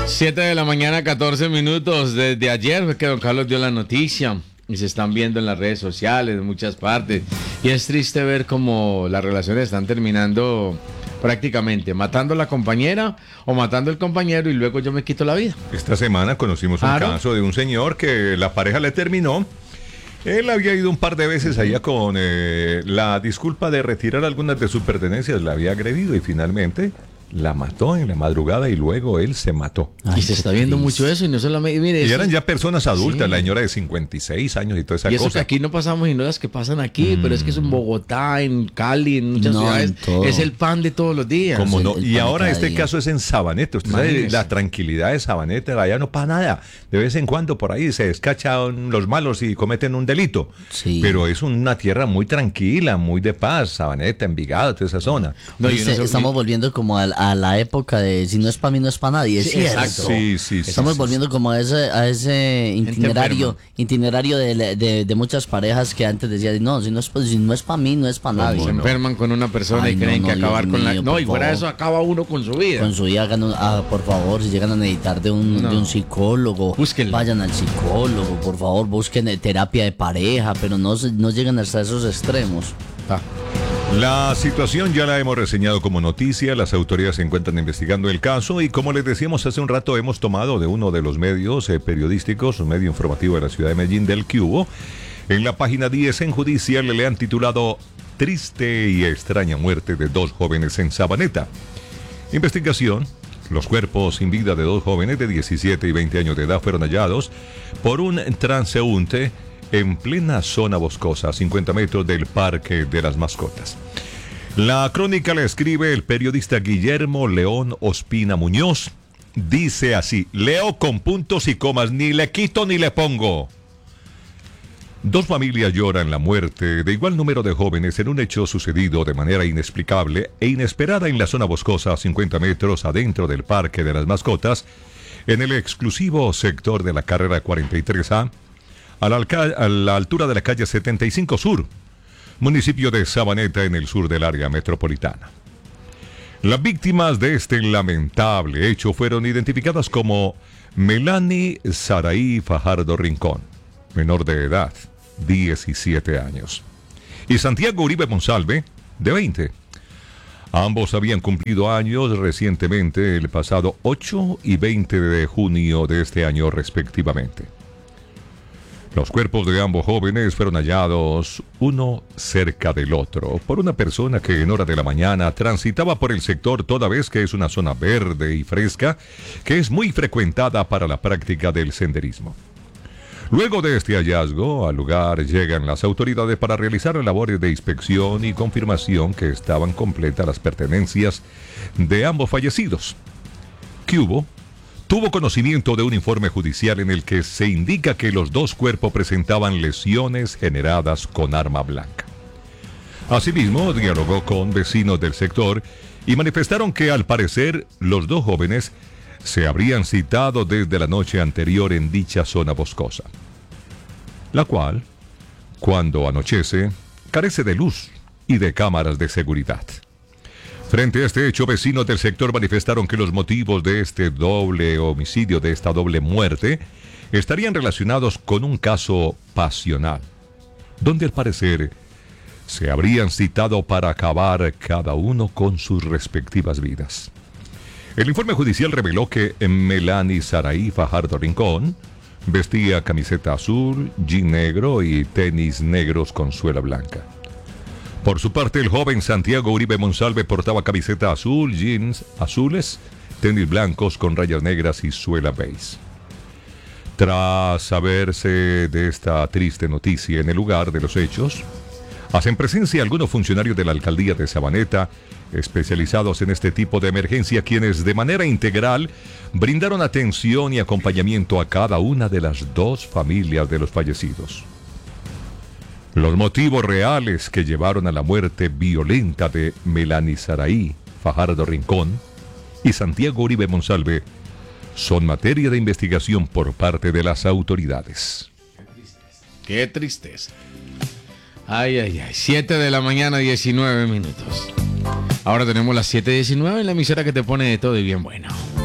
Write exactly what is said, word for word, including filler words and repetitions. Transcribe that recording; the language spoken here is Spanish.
siete de la mañana, catorce minutos. Desde ayer fue que don Carlos dio la noticia y se están viendo en las redes sociales, en muchas partes. Y es triste ver cómo las relaciones están terminando prácticamente matando a la compañera o matando al compañero y luego yo me quito la vida. Esta semana conocimos un Claro. caso de un señor que la pareja le terminó. Él había ido un par de veces allá con eh, la disculpa de retirar algunas de sus pertenencias, la había agredido y finalmente la mató en la madrugada y luego él se mató. Ay, y se está viendo triste. Mucho eso y no solamente... Mire, y eso, eran ya personas adultas, sí. La señora de cincuenta y seis años y toda esa y eso cosa. que aquí no pasamos y no las que pasan aquí, mm. pero es que es en Bogotá, en Cali, en muchas no, ciudades, en es el pan de todos los días. ¿Cómo no? el, el y ahora este día. caso es en Sabaneta. Usted sabe la tranquilidad de Sabaneta, allá no pasa nada. De vez en cuando por ahí se descachan los malos y cometen un delito. Sí. Pero es una tierra muy tranquila, muy de paz, Sabaneta, Envigado, toda esa zona. No, Dice, no estamos ni... volviendo como a, a la época de si no es para mí, no es para nadie. Sí, es exacto. Sí, sí, sí, estamos sí, volviendo sí. como a ese, a ese itinerario, itinerario de, de, de muchas parejas que antes decían, no, si no es, si no es para mí, no es para nadie. Se no. enferman con una persona Ay, y creen no, no, que acabar Dios con mío, la... No, y fuera de eso acaba uno con su vida. Con su vida, hagan un, ah, por favor, si llegan a necesitar de un, no. de un psicólogo, Búsquenlo. Vayan al psicólogo, por favor, busquen terapia de pareja, pero no, no lleguen hasta esos extremos. Ah. La situación ya la hemos reseñado como noticia, las autoridades se encuentran investigando el caso y como les decíamos hace un rato hemos tomado de uno de los medios eh, periodísticos, un medio informativo de la ciudad de Medellín del que hubo. En la página diez en Judicial le han titulado Triste y extraña muerte de dos jóvenes en Sabaneta. Investigación. Los cuerpos sin vida de dos jóvenes de diecisiete y veinte años de edad fueron hallados por un transeúnte en plena zona boscosa, a cincuenta metros del Parque de las Mascotas. La crónica la escribe el periodista Guillermo León Ospina Muñoz. Dice así, leo con puntos y comas, ni le quito ni le pongo. Dos familias lloran la muerte de igual número de jóvenes en un hecho sucedido de manera inexplicable e inesperada en la zona boscosa, a cincuenta metros adentro del Parque de las Mascotas, en el exclusivo sector de la carrera cuarenta y tres A, A la, a la altura de la calle setenta y cinco Sur, municipio de Sabaneta en el sur del área metropolitana. Las víctimas de este lamentable hecho fueron identificadas como Melanie Saraí Fajardo Rincón, menor de edad, diecisiete años, y Santiago Uribe Monsalve, de veinte. Ambos habían cumplido años recientemente, el pasado ocho y veinte de junio de este año respectivamente. Los cuerpos de ambos jóvenes fueron hallados uno cerca del otro por una persona que en hora de la mañana transitaba por el sector, toda vez que es una zona verde y fresca que es muy frecuentada para la práctica del senderismo. Luego de este hallazgo, al lugar llegan las autoridades para realizar labores de inspección y confirmación que estaban completas las pertenencias de ambos fallecidos. ¿Qué hubo? Tuvo conocimiento de un informe judicial en el que se indica que los dos cuerpos presentaban lesiones generadas con arma blanca. Asimismo, dialogó con vecinos del sector y manifestaron que al parecer los dos jóvenes se habrían citado desde la noche anterior en dicha zona boscosa, la cual, cuando anochece, carece de luz y de cámaras de seguridad. Frente a este hecho, vecinos del sector manifestaron que los motivos de este doble homicidio, de esta doble muerte, estarían relacionados con un caso pasional, donde al parecer se habrían citado para acabar cada uno con sus respectivas vidas. El informe judicial reveló que Melanie Saraí Fajardo Rincón vestía camiseta azul, jean negro y tenis negros con suela blanca. Por su parte, el joven Santiago Uribe Monsalve portaba camiseta azul, jeans azules, tenis blancos con rayas negras y suela beige. Tras saberse de esta triste noticia en el lugar de los hechos, hacen presencia algunos funcionarios de la alcaldía de Sabaneta, especializados en este tipo de emergencia, quienes de manera integral brindaron atención y acompañamiento a cada una de las dos familias de los fallecidos. Los motivos reales que llevaron a la muerte violenta de Melanie Saraí Fajardo Rincón y Santiago Uribe Monsalve son materia de investigación por parte de las autoridades. Qué tristeza. Ay, ay, ay. siete de la mañana, diecinueve minutos. Ahora tenemos las siete diecinueve en la emisora que te pone de todo y bien bueno.